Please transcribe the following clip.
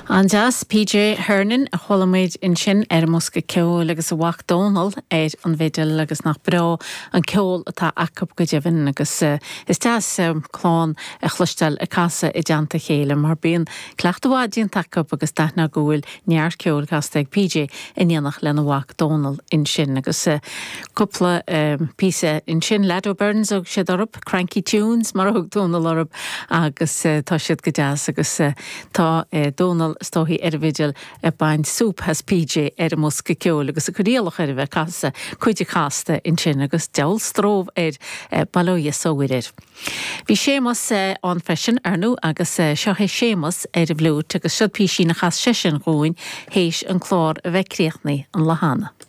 Anjas PJ Hernan a cholamid in sin musca ceol agus a wach Donald an videl agus nach bra an ceol atá acap go divin agus is tas clán a chlustal a casa I deanta chéile mar bíon clachtahádín tacap agus dana gúil near ceol castag PJ in ianach lena wach Donald in sin agus cúpla písa in sin Lado Burns og sé orb Cranky Tunes mar hug Donald orb agus tá siad go deas agus tá Donald stóhí vigil bain súb has PJ musca ceol agus a churíalach bheith casa chuide casta in sin agus deall stróh ballóia sóidir. Bhí sémas an freisin arnú agus seo hé sémas bhlút agus siad písí na chas sesin róin héis an chlár a bheith críochnaí an lehanana.